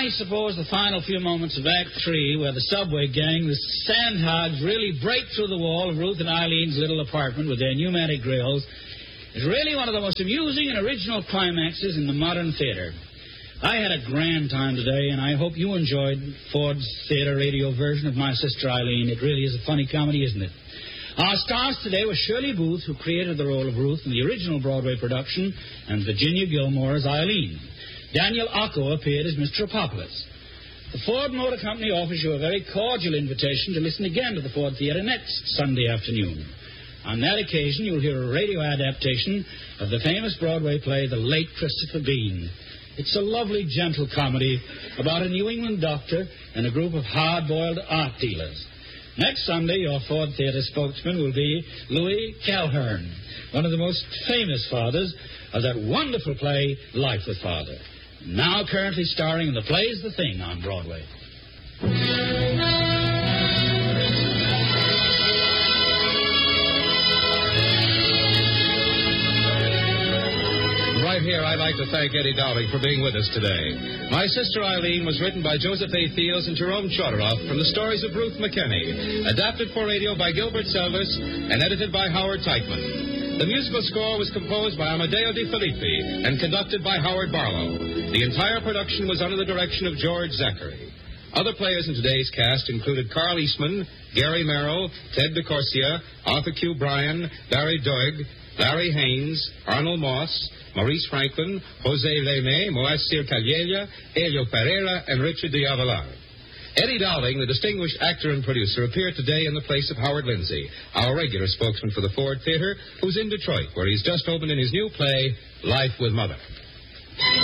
I suppose the final few moments of Act 3, where the subway gang, the sandhogs, really break through the wall of Ruth and Eileen's little apartment with their pneumatic grills, is really one of the most amusing and original climaxes in the modern theater. I had a grand time today, and I hope you enjoyed Ford's theater radio version of My Sister Eileen. It really is a funny comedy, isn't it? Our stars today were Shirley Booth, who created the role of Ruth in the original Broadway production, and Virginia Gilmore as Eileen. Daniel Ocko appeared as Mr. Apocalypse. The Ford Motor Company offers you a very cordial invitation to listen again to the Ford Theater next Sunday afternoon. On that occasion, you'll hear a radio adaptation of the famous Broadway play, The Late Christopher Bean. It's a lovely, gentle comedy about a New England doctor and a group of hard-boiled art dealers. Next Sunday, your Ford Theater spokesman will be Louis Calhern, one of the most famous fathers of that wonderful play, Life with Father. Now currently starring in the plays The Thing on Broadway. Right here, I'd like to thank Eddie Dowling for being with us today. My Sister Eileen was written by Joseph A. Fields and Jerome Chodoroff from the stories of Ruth McKinney, adapted for radio by Gilbert Selvis and edited by Howard Teichman. The musical score was composed by Amadeo Di Filippi and conducted by Howard Barlow. The entire production was under the direction of George Zachary. Other players in today's cast included Carl Eastman, Gary Merrill, Ted DeCorsia, Arthur Q. Bryan, Barry Doig, Larry Haynes, Arnold Moss, Maurice Franklin, Jose Leme, Moacir Calleja, Elio Pereira, and Richard de Avalar. Eddie Dowling, the distinguished actor and producer, appeared today in the place of Howard Lindsay, our regular spokesman for the Ford Theater, who's in Detroit, where he's just opened in his new play, Life with Mother.